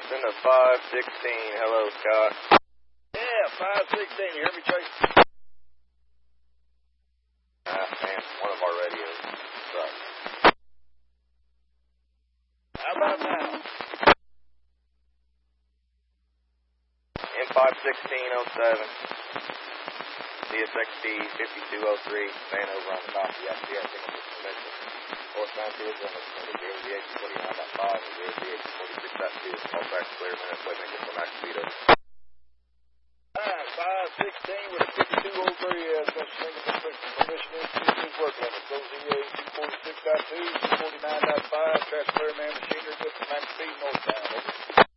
Send a 516. Hello, Scott. Yeah, 516. You hear me, Tracy? Man, one of our radios sucks. How about now? M51607. CSXT 5203. Man over on the copy. FCR single suspension. Northbound fields on the 0DH29.5 and 0DH46.2. All tracks clear. Minutes away. Make it for max speed over. 516 with a 5203 special single suspension. Permission is work limit. Go 08246.2, 249.5. Tracks clear, man. Machinery good for max speed northbound.